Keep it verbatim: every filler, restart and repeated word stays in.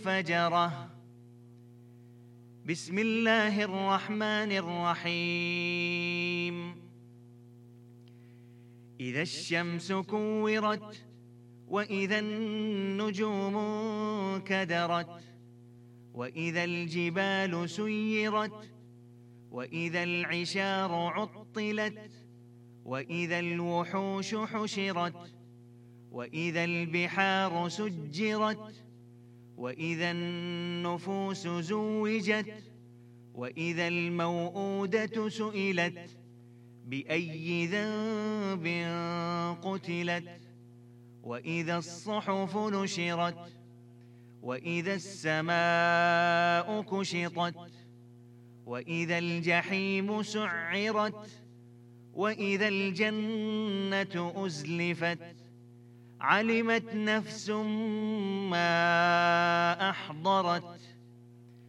فجرة. بسم الله الرحمن الرحيم. إذا الشمس كورت وإذا النجوم انكدرت وإذا الجبال سيرت وإذا العشار عطلت وإذا الوحوش حشرت وإذا البحار سجرت وإذا النفوس زوجت وإذا الموءودة سئلت بأي ذنب قتلت وإذا الصحف نشرت وإذا السماء كشطت وإذا الجحيم سعرت وإذا الجنة أزلفت علمت نفس ما أحضرت